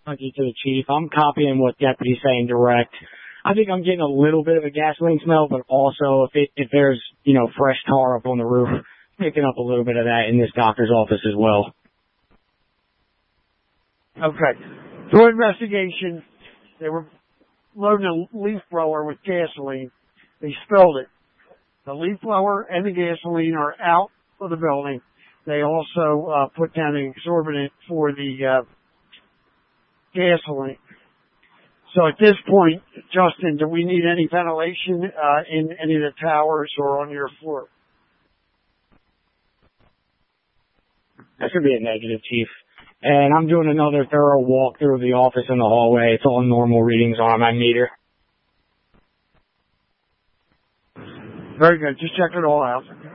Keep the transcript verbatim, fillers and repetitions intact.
Thank you to the chief. I'm copying what deputy's saying direct. I think I'm getting a little bit of a gasoline smell, but also if it, if there's, you know, fresh tar up on the roof, picking up a little bit of that in this doctor's office as well. Okay. Through investigation, they were loading a leaf blower with gasoline. They spilled it. The leaf blower and the gasoline are out of the building. They also uh, put down an exorbitant for the uh, gasoline. So at this point, Justin, do we need any ventilation uh, in any of the towers or on your floor? That should be a negative, Chief. And I'm doing another thorough walk through the office and the hallway. It's all normal readings on my meter. Very good. Just check it all out.